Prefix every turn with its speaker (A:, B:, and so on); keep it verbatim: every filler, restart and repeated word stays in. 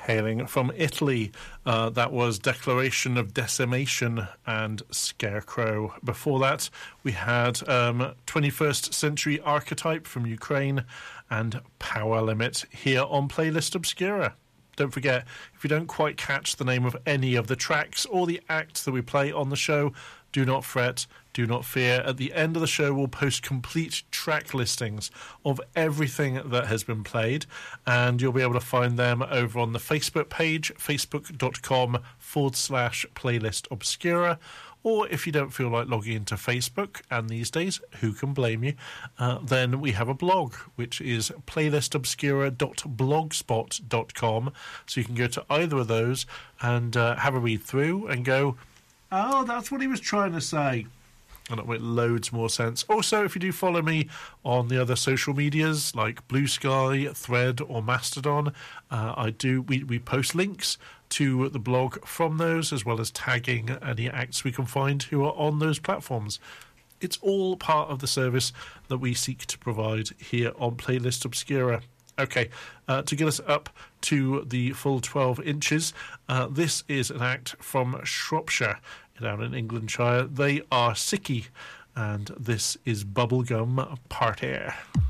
A: Hailing from Italy, uh, that was Declaration of Decimation and Scarecrow. Before that, we had um, twenty-first Century Archetype from Ukraine and Power Limit here on Playlist Obscura. Don't forget, if you don't quite catch the name of any of the tracks or the acts that we play on the show, do not fret, do not fear. At the end of the show, we'll post complete track listings of everything that has been played, and you'll be able to find them over on the Facebook page, facebook.com forward slash playlist obscura. Or if you don't feel like logging into Facebook, and these days, who can blame you, uh, then we have a blog, which is playlist obscura dot blogspot dot com. So you can go to either of those and uh, have a read through and go, oh, that's what he was trying to say. And it makes loads more sense. Also, if you do follow me on the other social medias like Blue Sky, Thread, or Mastodon, uh, I do we, we post links to the blog from those, as well as tagging any acts we can find who are on those platforms. It's all part of the service that we seek to provide here on Playlist Obscura. Okay, uh, to get us up to the full twelve inches, uh, this is an act from Shropshire down in Englandshire. They are Sicky, and this is Bubblegum Party.